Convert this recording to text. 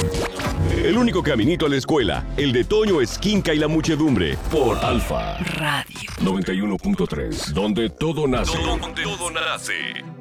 El único caminito a la escuela, el de Toño, Esquinca y la muchedumbre. Por Alfa Radio 91.3, donde todo nace. Donde todo nace.